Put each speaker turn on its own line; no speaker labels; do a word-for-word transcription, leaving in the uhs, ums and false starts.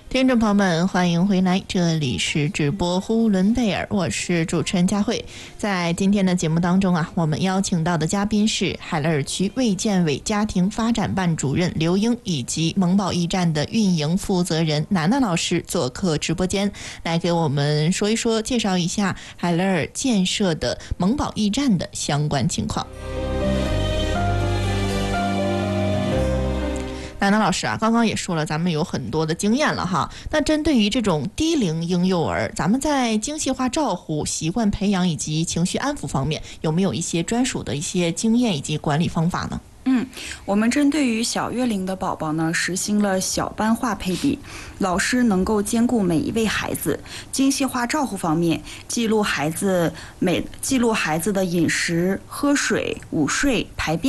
听众朋友们，欢迎回来，这里是直播呼伦贝尔，我是主持人佳慧。在今天的节目当中啊，我们邀请到的嘉宾是海拉尔区卫健委家庭发展办主任刘英，以及萌宝驿站的运营负责人楠楠老师做客直播间，来给我们说一说，介绍一下海拉尔建设的萌宝驿站的相关情况。楠楠老师啊，刚刚也说了，咱们有很多的经验了哈。那针对于这种低龄婴幼儿，咱们在精细化照护、习惯培养以及情绪安抚方面，有没有一些专属的一些经验以及管理方法呢？
嗯，我们针对于小月龄的宝宝呢，实行了小班化配比，老师能够兼顾每一位孩子。精细化照护方面，记录孩子每记录孩子的饮食、喝水、午睡、排便。